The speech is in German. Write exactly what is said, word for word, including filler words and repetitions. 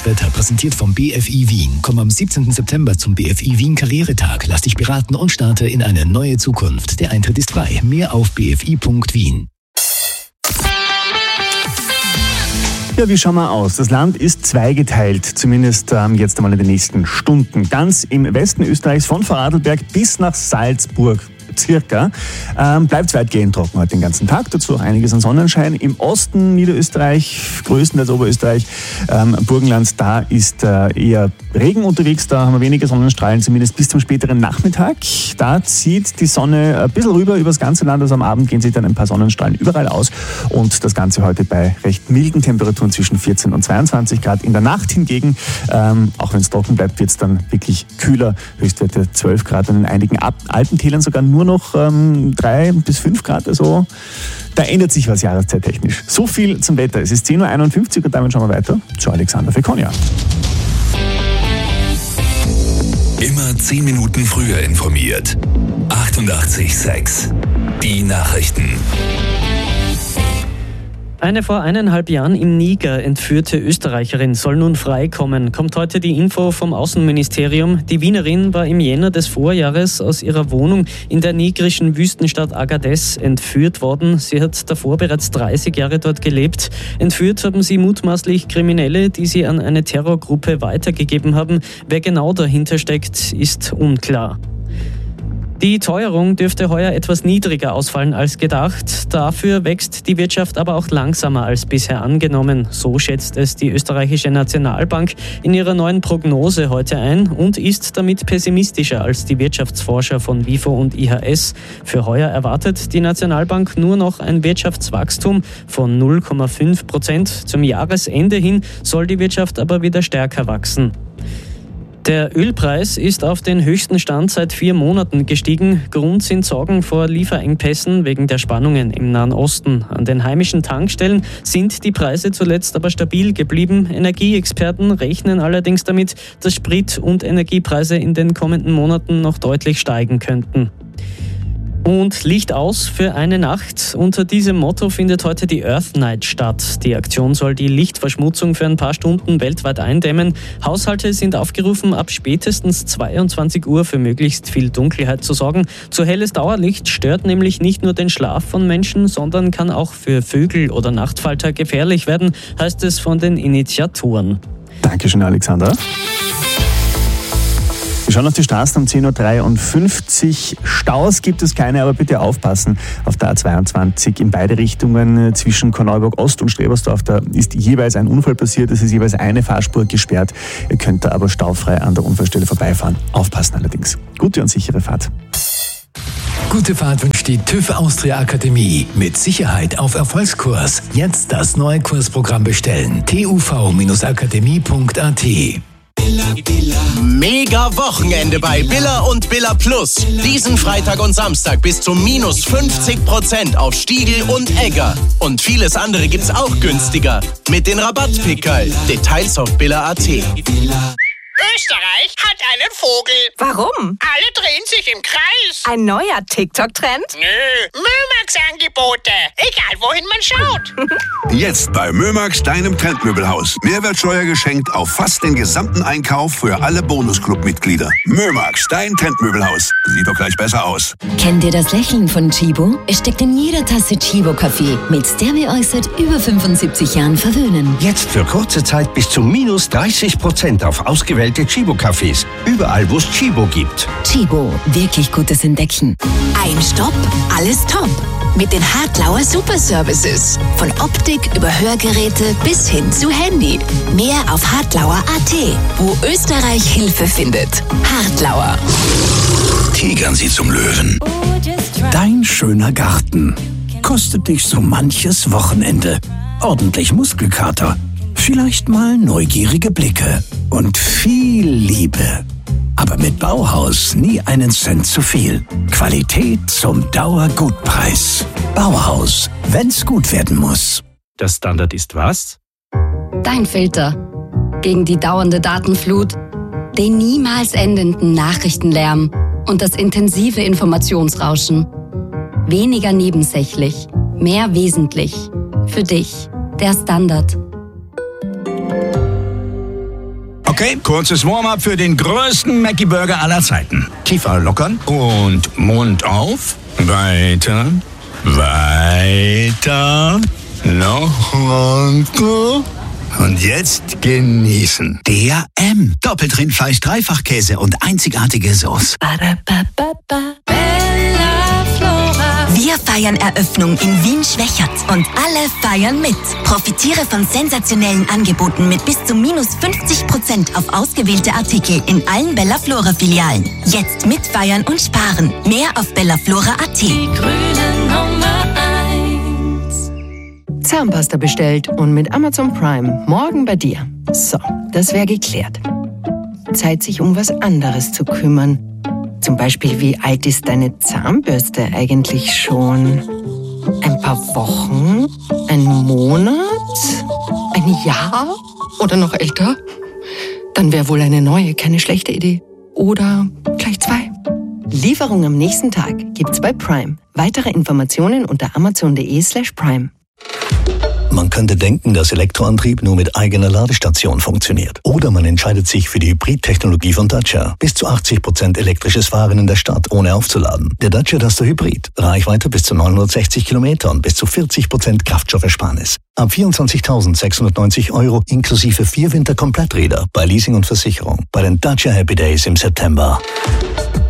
Wetter präsentiert vom B F I Wien. Komm am siebzehnten September zum B F I Wien Karrieretag. Lass dich beraten und starte in eine neue Zukunft. Der Eintritt ist frei. Mehr auf b f i punkt wien. Ja, wie schauen wir aus? Das Land ist zweigeteilt, zumindest ähm, jetzt einmal in den nächsten Stunden. Ganz im Westen Österreichs von Vorarlberg bis nach Salzburg circa. Ähm, bleibt weitgehend trocken heute den ganzen Tag, dazu auch einiges an Sonnenschein. Im Osten Niederösterreich, größtenteils Oberösterreich, ähm, Burgenland, da ist äh, eher Regen unterwegs, da haben wir weniger Sonnenstrahlen, zumindest bis zum späteren Nachmittag. Da zieht die Sonne ein bisschen rüber über das ganze Land, also am Abend gehen sich dann ein paar Sonnenstrahlen überall aus und das Ganze heute bei recht milden Temperaturen zwischen vierzehn und zweiundzwanzig Grad. In der Nacht hingegen, ähm, auch wenn es trocken bleibt, wird es dann wirklich kühler, Höchstwerte zwölf Grad und in einigen Alpentälern sogar nur noch ähm, drei bis fünf Grad, also da ändert sich was jahreszeittechnisch. So viel zum Wetter. Es ist zehn Uhr einundfünfzig und damit schauen wir weiter zu Alexander Fekonia. Immer zehn Minuten früher informiert. achtundachtzig Komma sechs. Die Nachrichten. Eine vor eineinhalb Jahren im Niger entführte Österreicherin soll nun freikommen. Kommt heute die Info vom Außenministerium. Die Wienerin war im Jänner des Vorjahres aus ihrer Wohnung in der nigerischen Wüstenstadt Agadez entführt worden. Sie hat davor bereits dreißig Jahre dort gelebt. Entführt haben sie mutmaßlich Kriminelle, die sie an eine Terrorgruppe weitergegeben haben. Wer genau dahinter steckt, ist unklar. Die Teuerung dürfte heuer etwas niedriger ausfallen als gedacht. Dafür wächst die Wirtschaft aber auch langsamer als bisher angenommen. So schätzt es die österreichische Nationalbank in ihrer neuen Prognose heute ein und ist damit pessimistischer als die Wirtschaftsforscher von WIFO und I H S. Für heuer erwartet die Nationalbank nur noch ein Wirtschaftswachstum von null Komma fünf Prozent. Zum Jahresende hin soll die Wirtschaft aber wieder stärker wachsen. Der Ölpreis ist auf den höchsten Stand seit vier Monaten gestiegen. Grund sind Sorgen vor Lieferengpässen wegen der Spannungen im Nahen Osten. An den heimischen Tankstellen sind die Preise zuletzt aber stabil geblieben. Energieexperten rechnen allerdings damit, dass Sprit- und Energiepreise in den kommenden Monaten noch deutlich steigen könnten. Und Licht aus für eine Nacht. Unter diesem Motto findet heute die Earth Night statt. Die Aktion soll die Lichtverschmutzung für ein paar Stunden weltweit eindämmen. Haushalte sind aufgerufen, ab spätestens zweiundzwanzig Uhr für möglichst viel Dunkelheit zu sorgen. Zu helles Dauerlicht stört nämlich nicht nur den Schlaf von Menschen, sondern kann auch für Vögel oder Nachtfalter gefährlich werden, heißt es von den Initiatoren. Dankeschön, Alexander. Wir schauen auf die Straßen um zehn Uhr dreiundfünfzig. Staus gibt es keine, aber bitte aufpassen. Auf der A zweiundzwanzig in beide Richtungen zwischen Korneuburg Ost und Strebersdorf, da ist jeweils ein Unfall passiert. Es ist jeweils eine Fahrspur gesperrt. Ihr könnt da aber staufrei an der Unfallstelle vorbeifahren. Aufpassen allerdings. Gute und sichere Fahrt. Gute Fahrt wünscht die TÜV Austria Akademie. Mit Sicherheit auf Erfolgskurs. Jetzt das neue Kursprogramm bestellen. t u v akademie punkt a t. Mega Wochenende bei Billa und Billa Plus. Diesen Freitag und Samstag bis zu minus fünfzig Prozent auf Stiegel und Egger. Und vieles andere gibt's auch günstiger. Mit den Rabattpickerl. Details auf billa punkt a t. Österreich hat einen Vogel. Warum? Alle drehen sich im Kreis. Ein neuer TikTok-Trend? Nö, Mömax-Angebote. Egal, wohin man schaut. Jetzt bei Mömax, deinem Trendmöbelhaus. Mehrwertsteuer geschenkt auf fast den gesamten Einkauf für alle Bonusclub-Mitglieder. Mömax, dein Trendmöbelhaus. Sieht doch gleich besser aus. Kennt ihr das Lächeln von Chibo? Es steckt in jeder Tasse Chibo-Kaffee, mit der wir euch seit über fünfundsiebzig Jahren verwöhnen. Jetzt für kurze Zeit bis zu minus dreißig Prozent auf ausgewählte Chibo-Cafés. Überall, wo es Chibo gibt. Chibo, wirklich gutes Entdecken. Ein Stopp, alles top. Mit den Hartlauer Super Services. Von Optik über Hörgeräte bis hin zu Handy. Mehr auf hartlauer punkt a t, wo Österreich Hilfe findet. Hartlauer. Tigern Sie zum Löwen. Dein schöner Garten kostet dich so manches Wochenende. Ordentlich Muskelkater. Vielleicht mal neugierige Blicke und viel Liebe. Aber mit Bauhaus nie einen Cent zu viel. Qualität zum Dauergutpreis. Bauhaus, wenn's gut werden muss. Der Standard ist was? Dein Filter. Gegen die dauernde Datenflut, den niemals endenden Nachrichtenlärm und das intensive Informationsrauschen. Weniger nebensächlich, mehr wesentlich. Für dich, der Standard. Okay, kurzes Warm-up für den größten Mackie-Burger aller Zeiten. Kiefer lockern und Mund auf. Weiter, weiter, noch runter. Und jetzt genießen. D A M. Doppelt Rindfleisch, Dreifachkäse und einzigartige Sauce. Wir feiern Eröffnung in Wien-Schwächert und alle feiern mit. Profitiere von sensationellen Angeboten mit bis zu minus fünfzig Prozent auf ausgewählte Artikel in allen Bella Flora Filialen. Jetzt mitfeiern und sparen. Mehr auf bellaflora punkt at. Die grüne Nummer eins. Zahnpasta bestellt und mit Amazon Prime morgen bei dir. So, das wäre geklärt. Zeit, sich um was anderes zu kümmern. Zum Beispiel, wie alt ist deine Zahnbürste eigentlich schon? Ein paar Wochen? Ein Monat? Ein Jahr? Oder noch älter? Dann wäre wohl eine neue keine schlechte Idee. Oder gleich zwei. Lieferung am nächsten Tag gibt's bei Prime. Weitere Informationen unter amazon.de slash prime. Man könnte denken, dass Elektroantrieb nur mit eigener Ladestation funktioniert. Oder man entscheidet sich für die Hybrid-Technologie von Dacia. Bis zu achtzig Prozent elektrisches Fahren in der Stadt, ohne aufzuladen. Der Dacia Duster Hybrid. Reichweite bis zu neunhundertsechzig Kilometer und bis zu vierzig Prozent Kraftstoffersparnis. Ab vierundzwanzigtausendsechshundertneunzig Euro inklusive vier Winterkompletträder bei Leasing und Versicherung. Bei den Dacia Happy Days im September.